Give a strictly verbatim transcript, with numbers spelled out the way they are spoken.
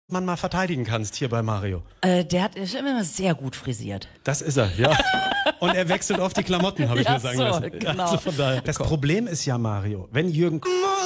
man mal verteidigen kannst hier bei Mario. Äh, der hat, ist immer sehr gut frisiert. Das ist er, ja. Und er wechselt oft die Klamotten, habe ich Ja, mir sagen so, lassen. genau. Also von daher. Das Problem ist ja, Mario, wenn Jürgen